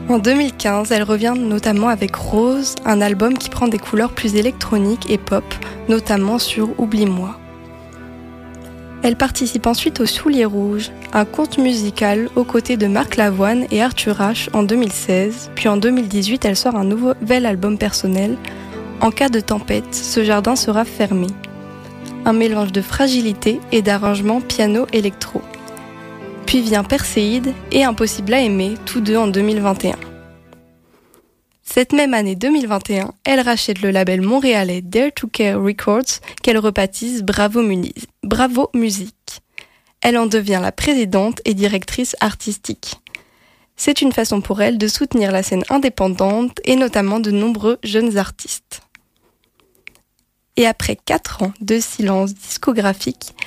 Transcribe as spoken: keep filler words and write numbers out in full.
En deux mille quinze, elle revient notamment avec Rose, un album qui prend des couleurs plus électroniques et pop, notamment sur Oublie-moi. Elle participe ensuite aux Souliers Rouges, un conte musical aux côtés de Marc Lavoine et Arthur H en deux mille seize, puis en deux mille dix-huit, elle sort un nouvel album personnel, En cas de tempête, ce jardin sera fermé. Un mélange de fragilité et d'arrangements piano-électro. Puis vient Perséide et Impossible à aimer, tous deux en deux mille vingt et un. Cette même année deux mille vingt et un, elle rachète le label montréalais Dare to Care Records qu'elle rebaptise Bravo, Muni- Bravo Musique. Elle en devient la présidente et directrice artistique. C'est une façon pour elle de soutenir la scène indépendante et notamment de nombreux jeunes artistes. Et après quatre ans de silence discographique,